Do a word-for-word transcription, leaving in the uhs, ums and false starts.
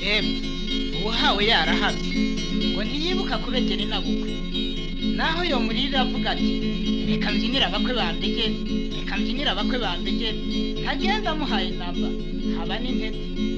emwe uwahawe yarahabye ngo ntiyibuka kubegera inabukwe naho yo murira avuga ati reka mbyinira abakwe bandegere reka mbyinira abakwe bandegere ntagenda amuhaye namba haba n'intete